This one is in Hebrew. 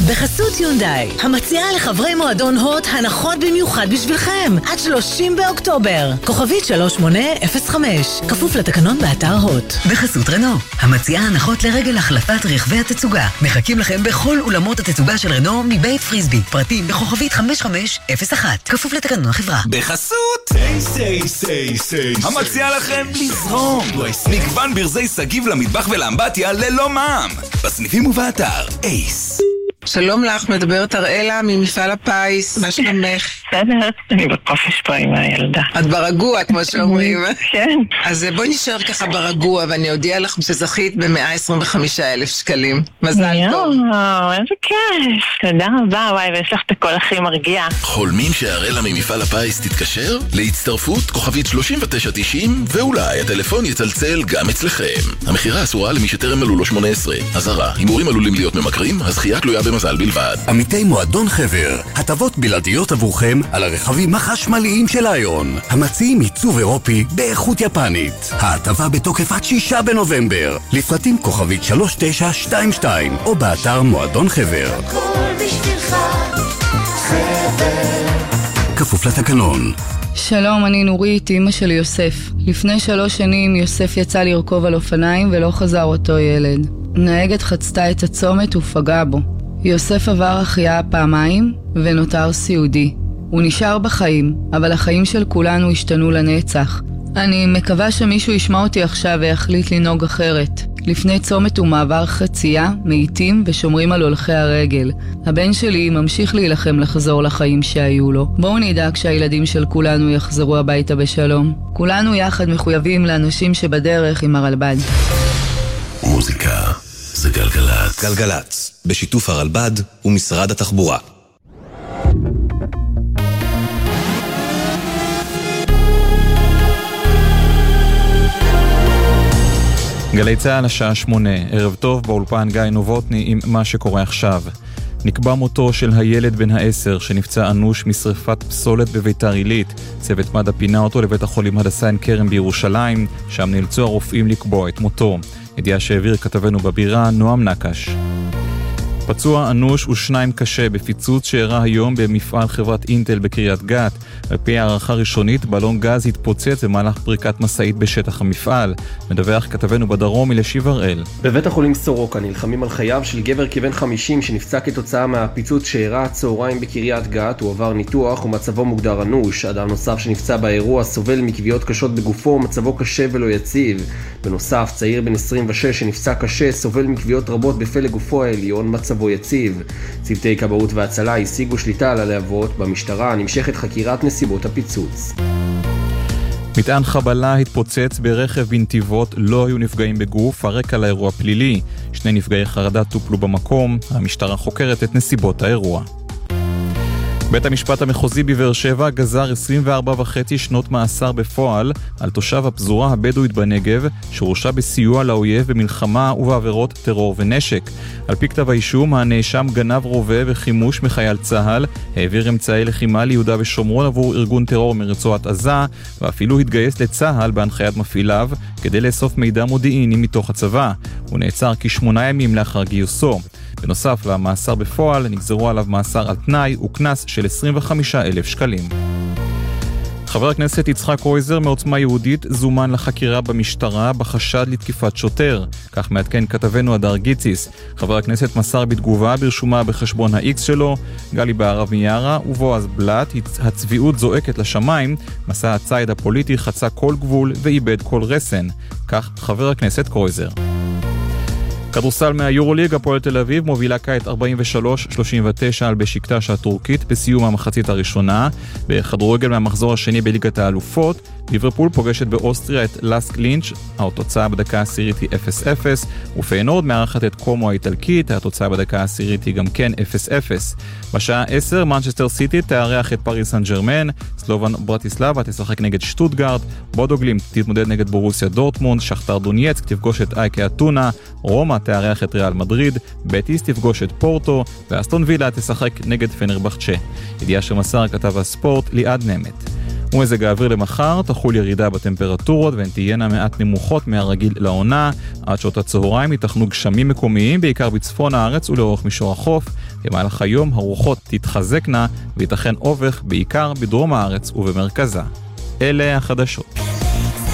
בחסות יונדאי, המציעה לחברי מועדון הוט הנחות במיוחד בשבילכם, עד 30 באוקטובר. כוכבית 3805, כפוף לתקנון באתר הוט. בחסות רנו, המציעה הנחות לרגל החלפת רכבי התצוגה. מחכים לכם בכל אולמות התצוגה של רנו מבית פריסבי. פרטים בכוכבית 5501, כפוף לתקנון החברה. בחסות סי, המציעה לכם לזרום. מגוון ברזי סגיב למטבח ולאמבטיה ללא מע"מ. בסניפים ובאתר אייס. שלום לך, מדברת אראלה ממפעל הפיס, מה שלומך? בסדר, אני בקופש פה עם הילדה. את ברגוע, כמו שאומרים. כן. אז בואי נשאר ככה ברגוע, ואני אודיע לך שזכית ב125,000 שקלים. מזל טוב. יואו, איזה כיף. תודה רבה, וואי, ויש לך את הכל הכי מרגיע. חולמים שאראלה ממפעל הפיס תתקשר? להצטרפות כוכבית 3990, ואולי הטלפון יצלצל גם אצלכם. המחירה אסורה למי שטרם מלאו לו 18. אזהרה, הימורים עלולים להיות ממכרים, הזכייה תלויה במזל בלבד. עמיתי מועדון חבר, הטבות בלעדיות עבורכם על הרכבים החשמליים של איון, המציעים עיצוב אירופי באיכות יפנית. ההטבה בתוקף עד 6 בנובמבר. לפרטים כוכבית 3922 או באתר מועדון חבר. הכל בשבילך חבר, כפוף לתקנון. שלום, אני נורית, אמא של יוסף. לפני 3 שנים יוסף יצא לרכוב על אופניים ולא חזר אותו ילד. נהגת חצתה את הצומת ופגעה בו. יוסף עבר החייאה פעמיים ונותר סיעודי. הוא נשאר בחיים, אבל החיים של כולנו השתנו לנצח. אני מקווה שמישהו ישמע אותי עכשיו ויחליט לנהוג אחרת. לפני צומת ומעבר חצייה, מאיטים ושומרים על הולכי הרגל. הבן שלי ממשיך להילחם לחזור לחיים שהיו לו. בואו נדאג שהילדים של כולנו יחזרו הביתה בשלום. כולנו יחד מחויבים לאנשים שבדרך עם הרלב"ד. מוזיקה זה גלגלצ. גלגלצ, בשיתוף הרלב"ד ומשרד התחבורה. גלי צהל השעה 8, ערב טוב, באולפן גיא נובוטני עם מה שקורה עכשיו. נקבע מותו של הילד בן ה10 שנפצע אנוש משריפת פסולת בביתר עילית. צוות מד"א פינה אותו לבית החולים הדסה עין כרם בירושלים, שם נאלצו הרופאים לקבוע את מותו. ידיעה שהעביר כתבנו בבירה נועם נקש. פצוע אנוש ושניים קשה בפיצוץ שאירע היום במפעל חברת אינטל בקריית גת. על פי הערכה ראשונית, בלון גז התפוצץ במהלך פריקת מסעית בשטח המפעל. מדווח כתבנו בדרום אלישיב הראל. בבית החולים סורוקה נלחמים על חייו של גבר כבן 50 שנפצע כתוצאה מהפיצוץ שאירע הצהריים בקריית גת. הוא עבר ניתוח ומצבו מוגדר אנוש. אדם נוסף שנפצע באירוע סובל מכוויות קשות בגופו, מצבו קשה ולא יציב. בנוסף, צעיר בן 26 שנפצע קשה סובל מכוויות רבות בפלג גופו העליון, מצבו יציב. צוותי כבאות והצלה השיגו שליטה על הלהבות. במשטרה נמשכת חקירת נסיבות הפיצוץ. מטען חבלה התפוצץ ברכב בנתיבות, לא היו נפגעים בגוף, הרקע לאירוע פלילי. 2 נפגעי חרדה טופלו במקום, המשטרה חוקרת את נסיבות האירוע. בית המשפט המחוזי בבאר שבע גזר 24.5 שנות מאסר בפועל על תושב הפזורה הבדואית בנגב שהורשע בסיוע לאויב במלחמה ובעבירות טרור ונשק. על פי כתב האישום, הנאשם גנב רובה וחימוש מחייל צה"ל, העביר אמצעי לחימה ליהודה ושומרון עבור ארגון טרור מרצועת עזה, ואפילו התגייס לצה"ל בהנחיית מפעיליו כדי לאסוף מידע מודיעיני מתוך הצבא. הוא נעצר כ8 ימים לאחר גיוסו. בנוסף למאסר בפועל, נגזרו עליו מאסר על תנאי וקנס של 25,000 שקלים. חבר הכנסת יצחק קרויזר מעוצמה יהודית זומן לחקירה במשטרה בחשד לתקיפת שוטר. כך מעדכן כתבנו הדר גיציס. חבר הכנסת מסר בתגובה ברשומה בחשבון ה-X שלו, גלי בערב מיארה ובועז בלט, הצביעות זועקת לשמיים, מסע הצייד הפוליטי חצה כל גבול ואיבד כל רסן. כך חבר הכנסת קרויזר. כדורסל מהיורוליג, הפועל תל אביב מובילה כעת 43-39 על בשיקטש הטורקית בסיום המחצית הראשונה. בכדורגל מהמחזור השני בליגת האלופות, ליברפול פוגשת באוסטריה את לסק לינץ', התוצאה בדקה העשירית היא 0-0, ופיינורד מארחת את קומו האיטלקית, התוצאה בדקה העשירית היא גם כן 0-0. בשעה 10 מנצ'סטר סיטי תארח את פריס סן ז'רמן, סלובן ברטיסלבה תשחק נגד שטוטגרד, בודו גלימט תתמודד נגד בורוסיה דורטמונד, שכתר דונייצק תפגוש את אייקה אתונה, רומא תארח את ריאל מדריד, בטיס תפגוש את פורטו, ואסטון וילה תשחק נגד פנרבחצ'ה. ידיעה שמסר כתב הספורט ליעד נמת. ומזג האוויר למחר תחול ירידה בטמפרטורות והן תהיינה מעט נמוכות מהרגיל לעונה. עד שעות הצהריים ייתכנו גשמים מקומיים בעיקר בצפון הארץ ולאורך מישור החוף. במהלך היום הרוחות תתחזקנה וייתכן אובך בעיקר בדרום הארץ ובמרכזה. אלה החדשות.